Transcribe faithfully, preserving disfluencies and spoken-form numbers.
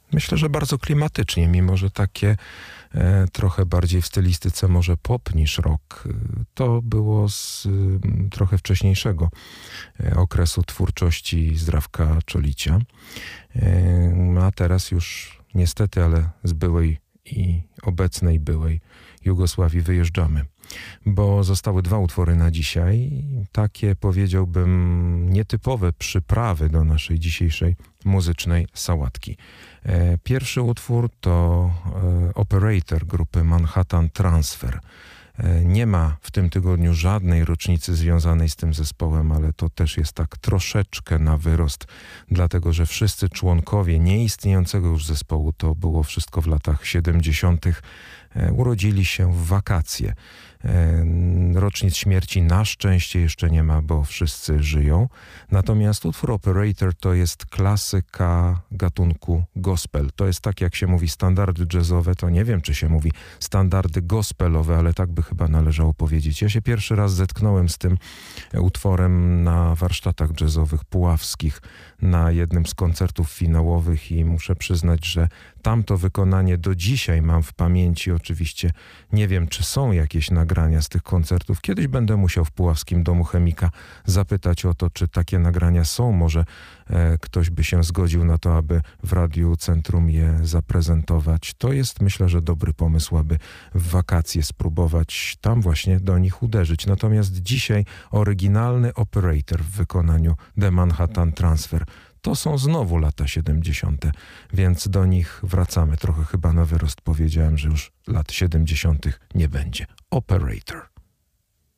Myślę, że bardzo klimatycznie, mimo że takie e, trochę bardziej w stylistyce może pop niż rock. To było z e, trochę wcześniejszego e, okresu twórczości Zdrawka Czolicia. E, a teraz już niestety, ale z byłej i obecnej byłej Jugosławii wyjeżdżamy. Bo zostały dwa utwory na dzisiaj, takie powiedziałbym nietypowe przyprawy do naszej dzisiejszej muzycznej sałatki. Pierwszy utwór to Operator grupy Manhattan Transfer. Nie ma w tym tygodniu żadnej rocznicy związanej z tym zespołem, ale to też jest tak troszeczkę na wyrost, dlatego że wszyscy członkowie nieistniejącego już zespołu, to było wszystko w latach siedemdziesiątych, urodzili się w wakacje. Rocznic śmierci na szczęście jeszcze nie ma, bo wszyscy żyją. Natomiast utwór Operator to jest klasyka gatunku gospel. To jest tak, jak się mówi standardy jazzowe, to nie wiem, czy się mówi standardy gospelowe, ale tak by chyba należało powiedzieć. Ja się pierwszy raz zetknąłem z tym utworem na warsztatach jazzowych puławskich, na jednym z koncertów finałowych i muszę przyznać, że tamto wykonanie do dzisiaj mam w pamięci. Oczywiście nie wiem, czy są jakieś nagrania z tych koncertów. Kiedyś będę musiał w Puławskim Domu Chemika zapytać o to, czy takie nagrania są. Może e, ktoś by się zgodził na to, aby w Radiu Centrum je zaprezentować. To jest, myślę, że dobry pomysł, aby w wakacje spróbować tam właśnie do nich uderzyć. Natomiast dzisiaj oryginalny Operator w wykonaniu The Manhattan Transfer. To są znowu lata siedemdziesiąte, więc do nich wracamy. Trochę chyba na wyrost powiedziałem, że już lat siedemdziesiątych nie będzie. Operator.